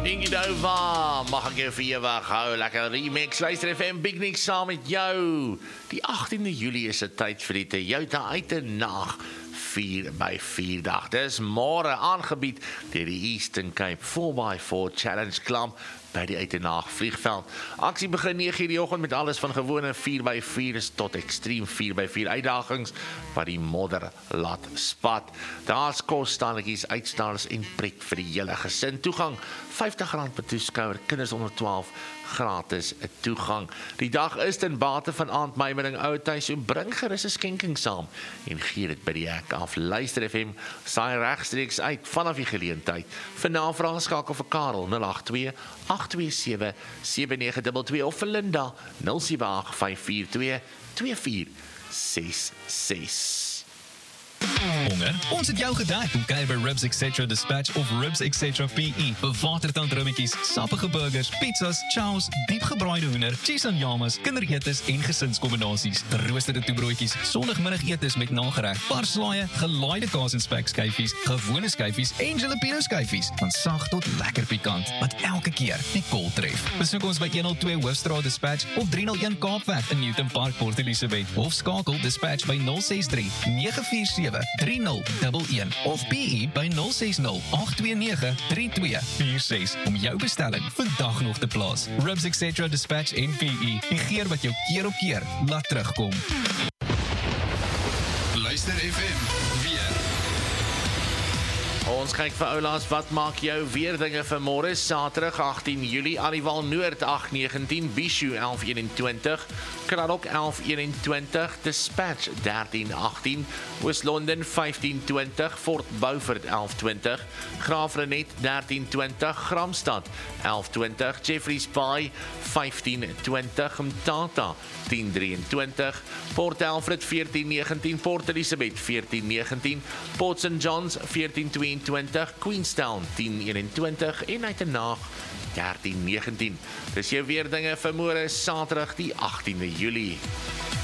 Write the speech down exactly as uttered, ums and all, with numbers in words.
Ingidova, mag ek jou vir ewig hou, lekker remix, luister F M Big Nick saam met jou. Die agtiende Julie is 'n tyd vir die Toyota uit 'n nag vier by vier dag. Dis môre aangebied deur die Eastern Cape four by four Challenge Club by die Uitenaag vliegveld. Aksie begin nege uur die oggend met alles van gewone vier by vier tot ekstreem vier by vier uitdagings wat die modder laat spat. Daar's kosstalletjies, uitstallers en pret vir die hele gesin. Toegang vyftig rand per toeskouer, kinders onder twaalf gratis toegang. Die dag is ten bate van aandmymering Oudtshoorn, so bring gerus 'n skenking saam en gee dit by die hek af. Luister F M, saai regstreeks uit vanaf die geleentheid. Vir navrae skakel vir Karel nul agt twee agt twee sewe sewe nege twee twee of vir Linda nul sewe agt vyf vier twee twee vier ses ses. Honger? Ons het jou gedek. Kom kyk by Ribs et cetera Dispatch of Ribs et cetera P E. Bewaterd rummetjies, sappige burgers, pizzas, chows, diepgebraaide hoender, cheese en yamas, kinderetes en gesinskombinasies, geroosterde toebroodjies, sondagmiddagetes met nagereg, parslaaie, gelaaide kaas en spekskyfies, gewone skyfies en jalapeno skyfies, van sag tot lekker pikant, wat elke keer die kol tref. Besoek ons by one oh two Hoofstraat Dispatch of three oh one Kaapweg in Newton Park, Port Elizabeth, of skakel Dispatch by nul ses drie nege vier sewe drie nul one one of P E by nul ses nul agt twee nege drie twee vier ses om jou bestelling vandag nog te plaas. Ribs et cetera Dispatch en P E, die geur wat jou keer op keer laat terugkom. Luister F M, weer. Ons kyk vir oulaas, wat maak jou weer dinge vir môre, Saterdag agttien Julie, Aliwal Noord agt negentien, Bishu elf eenentwintig, Kranok elf eenentwintig, Dispatch dertien agttien, Oos-London vyftien twintig, Fort Beaufort elf twintig, Graafrenet dertien twintig, Gramstad elf twintig, Jeffreys Bay vyftien twintig, Mtata tien drieëntwintig, Port Alfred veertien negentien, Port Elizabeth veertien negentien, Port Saint John's veertien tweeëntwintig, Queenstown tien eenentwintig en Uitenaag dertien negentien. Dis jou weer dinge vir môre, Saterdag die agtiende Julie.